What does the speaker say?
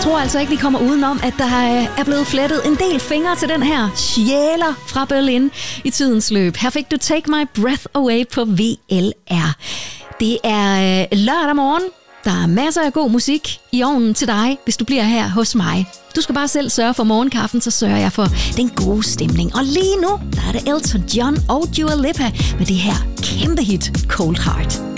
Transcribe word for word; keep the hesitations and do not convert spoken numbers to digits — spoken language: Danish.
tror altså ikke, vi kommer udenom, at der er blevet flettet en del fingre til den her sjæler fra Berlin i tidens løb. Her fik du Take My Breath Away på V L R. Det er lørdag morgen. Der er masser af god musik i ovnen til dig, hvis du bliver her hos mig. Du skal bare selv sørge for morgenkaffen, så sørger jeg for den gode stemning. Og lige nu, der er det Elton John og Dua Lipa med det her kæmpe hit, Cold Heart.